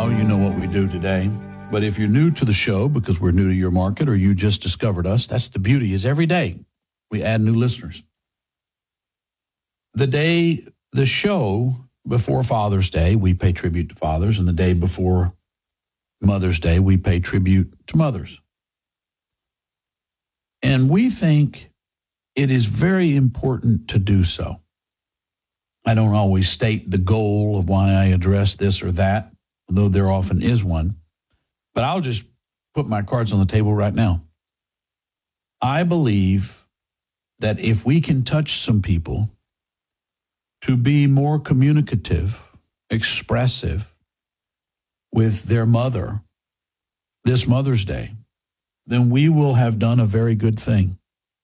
now, you know what we do today. But if you're new to the show because we're new to your market or you just discovered us, that's the beauty, is every day we add new listeners. The show before Father's Day, we pay tribute to fathers, and the day before Mother's Day, we pay tribute to mothers. And we think it is very important to do so. I don't always state the goal of why I address this or that, although there often is one. But I'll just put my cards on the table right now. I believe that if we can touch some people to be more communicative, expressive with their mother this Mother's Day, then we will have done a very good thing.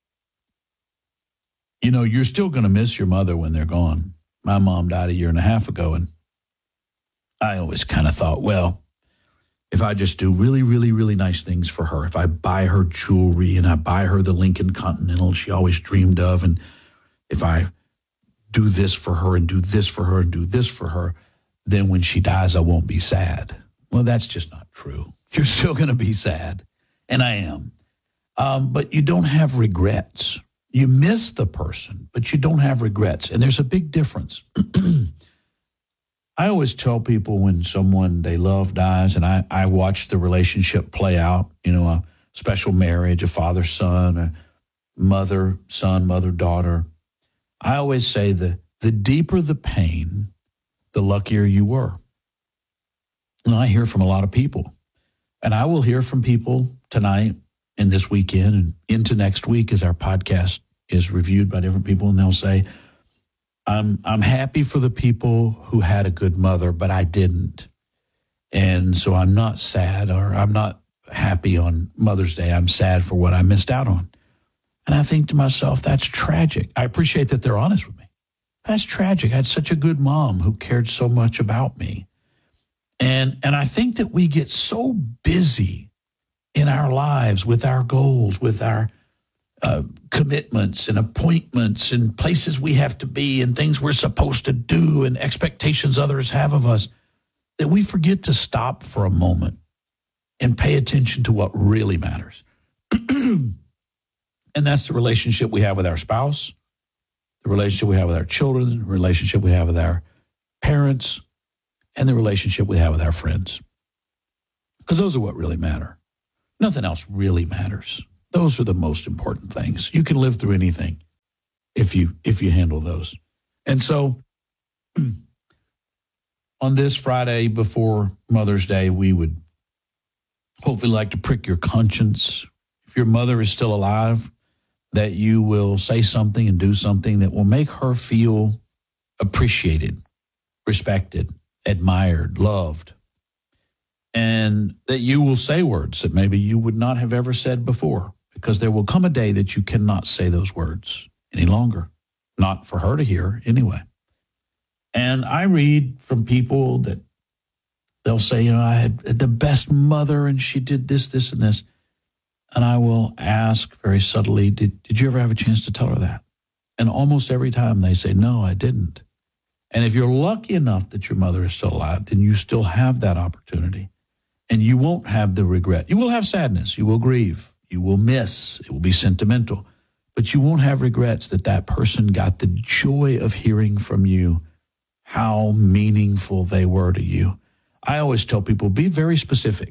You know, you're still going to miss your mother when they're gone. My mom died 1.5 years ago, and I always kind of thought, well, if I just do really, really, really nice things for her, if I buy her jewelry and I buy her the Lincoln Continental she always dreamed of, and if I do this for her and do this for her and do this for her, then when she dies, I won't be sad. Well, that's just not true. You're still going to be sad, and I am. But you don't have regrets. You miss the person, but you don't have regrets. And there's a big difference. I always tell people when someone they love dies, and I watch the relationship play out, you know, a special marriage, a father-son, a mother-son, mother-daughter. I always say the deeper the pain, the luckier you were. And I hear from a lot of people. And I will hear from people tonight and this weekend and into next week as our podcast is reviewed by different people, and they'll say, I'm happy for the people who had a good mother, but I didn't. And so I'm not sad, or I'm not happy on Mother's Day. I'm sad for what I missed out on. And I think to myself, that's tragic. I appreciate that they're honest with me. That's tragic. I had such a good mom who cared so much about me. And I think that we get so busy in our lives with our goals, with our commitments and appointments and places we have to be and things we're supposed to do and expectations others have of us, that we forget to stop for a moment and pay attention to what really matters. And that's the relationship we have with our spouse, the relationship we have with our children, the relationship we have with our parents, and the relationship we have with our friends. Because those are what really matter. Nothing else really matters. Those are the most important things. You can live through anything if you handle those. And so on this Friday before Mother's Day, we would hopefully like to prick your conscience. If your mother is still alive, that you will say something and do something that will make her feel appreciated, respected, admired, loved. And that you will say words that maybe you would not have ever said before, because there will come a day that you cannot say those words any longer, not for her to hear anyway. And I read from people that they'll say, you know, I had the best mother and she did this, this, and this. And I will ask very subtly, did you ever have a chance to tell her that? And almost every time they say, no, I didn't. And if you're lucky enough that your mother is still alive, then you still have that opportunity. And you won't have the regret. You will have sadness. You will grieve. You will miss. It will be sentimental. But you won't have regrets that that person got the joy of hearing from you how meaningful they were to you. I always tell people, be very specific.